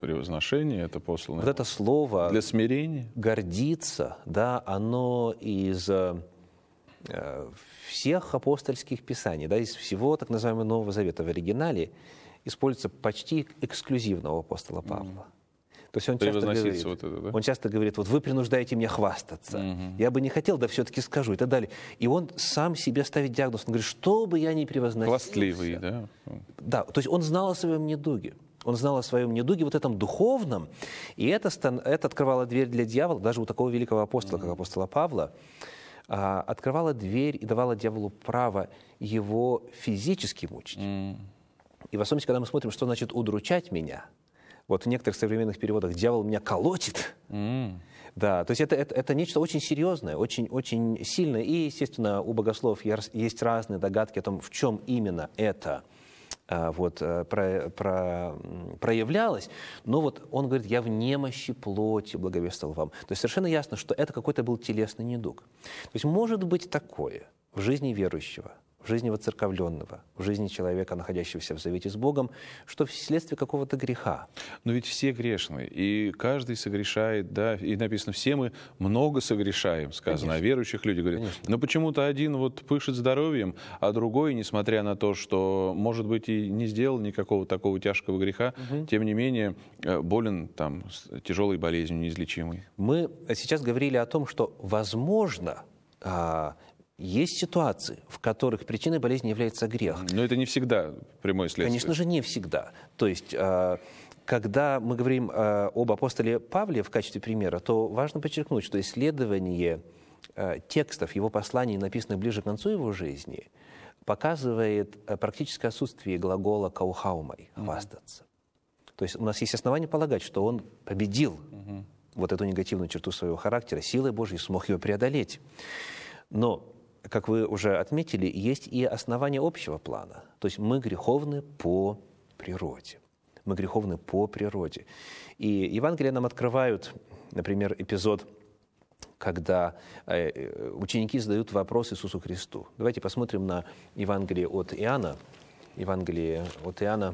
Превозношение это послано. Вот это слово Для смирения. «гордиться», да, оно из всех апостольских писаний, да, из всего так называемого Нового Завета в оригинале используется почти эксклюзивно у апостола Павла. То есть он часто говорит, вот вы принуждаете меня хвастаться. Я бы не хотел, да все-таки скажу и так далее. И он сам себе ставит диагноз. Он говорит, что бы я ни превозносился. Хвастливый, да? Да, то есть он знал о своем недуге. Он знал о своем недуге, вот этом духовном. И это открывало дверь для дьявола, даже у такого великого апостола, как апостола Павла, открывала дверь и давала дьяволу право его физически мучить. И в особенности, когда мы смотрим, что значит «удручать меня», вот в некоторых современных переводах «дьявол меня колотит». Да, то есть это нечто очень серьезное, очень, очень сильное. И, естественно, у богословов есть разные догадки о том, в чем именно это проявлялось. Но вот он говорит, я в немощи плоти благовествовал вам. То есть совершенно ясно, что это какой-то был телесный недуг. То есть может быть такое в жизни верующего, в жизни воцерковленного, в жизни человека, находящегося в завете с Богом, что вследствие какого-то греха. Но ведь все грешны, и каждый согрешает, да, и написано, все мы много согрешаем, сказано. Конечно. О верующих людях говорят. Конечно. Но почему-то один вот пышет здоровьем, а другой, несмотря на то, что, может быть, и не сделал никакого такого тяжкого греха, тем не менее болен там тяжелой болезнью неизлечимой. Мы сейчас говорили о том, что, возможно, есть ситуации, в которых причиной болезни является грех. Но это не всегда прямое следствие. Конечно же, не всегда. То есть, когда мы говорим об апостоле Павле в качестве примера, то важно подчеркнуть, что исследование текстов его посланий, написанных ближе к концу его жизни, показывает практическое отсутствие глагола «каухаумай» — «хвастаться». То есть у нас есть основания полагать, что он победил вот эту негативную черту своего характера, силой Божьей смог ее преодолеть. Но, как вы уже отметили, есть и основания общего плана. То есть мы греховны по природе. Мы греховны по природе. И Евангелия нам открывают, например, эпизод, когда ученики задают вопрос Иисусу Христу. Давайте посмотрим на Евангелие от Иоанна. Евангелие от Иоанна.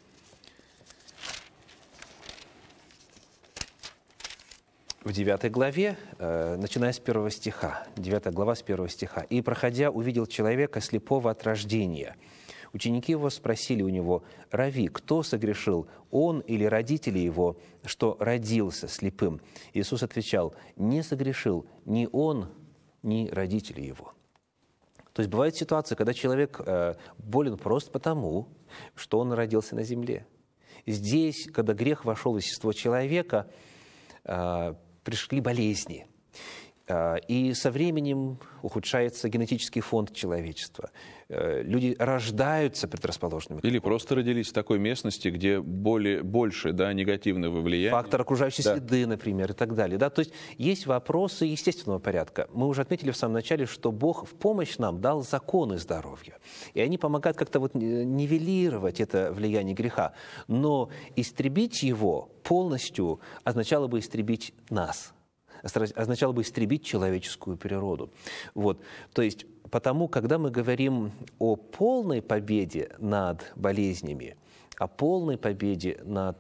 В 9 главе, начиная с 1 стиха, 9 глава с 1 стиха. «И, проходя, увидел человека слепого от рождения. Ученики его спросили у него, «Рави, кто согрешил, он или родители его, что родился слепым?» Иисус отвечал, «Не согрешил ни он, ни родители его». То есть бывает ситуация, когда человек болен просто потому, что он родился на земле. Здесь, когда грех вошел в естество человека, пришли болезни. И со временем ухудшается генетический фонд человечества. Люди рождаются предрасположенными. Или просто родились в такой местности, где больше негативного влияния. Фактор окружающей среды, например, и так далее. Да? То есть есть вопросы естественного порядка. Мы уже отметили в самом начале, что Бог в помощь нам дал законы здоровья. И они помогают как-то нивелировать это влияние греха. Но истребить его полностью означало бы истребить нас. Означало бы истребить человеческую природу. Вот. То есть, потому, когда мы говорим о полной победе над болезнями, о полной победе над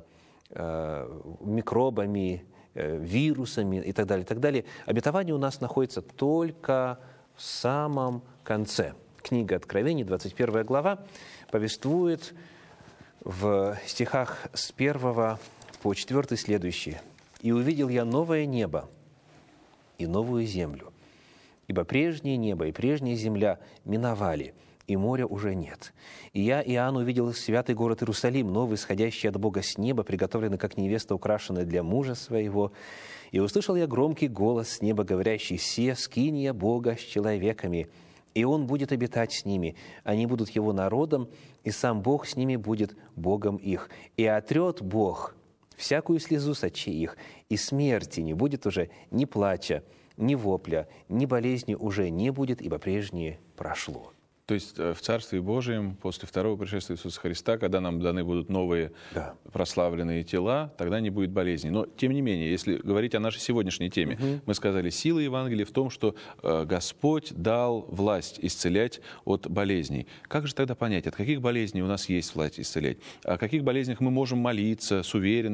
микробами, вирусами и так далее, обетование у нас находится только в самом конце. Книга Откровений, 21 глава, повествует в стихах с 1 по 4 следующие. «И увидел я новое небо и новую землю, ибо прежнее небо и прежняя земля миновали, и моря уже нет. И я, Иоанн, увидел святый город Иерусалим, новый, исходящий от Бога с неба, приготовленный, как невеста, украшенная для мужа своего. И услышал я громкий голос с неба, говорящий: «Се, скиния Бога с человеками, и Он будет обитать с ними. Они будут Его народом, и сам Бог с ними будет Богом их. И отрет Бог всякую слезу с очей их, и смерти не будет уже ни плача, ни вопля, ни болезни уже не будет, ибо прежнее прошло». То есть в Царстве Божьем после второго пришествия Иисуса Христа, когда нам даны будут новые прославленные тела, тогда не будет болезней. Но, тем не менее, если говорить о нашей сегодняшней теме, мы сказали, сила Евангелия в том, что Господь дал власть исцелять от болезней. Как же тогда понять, от каких болезней у нас есть власть исцелять? О каких болезнях мы можем молиться с уверенностью?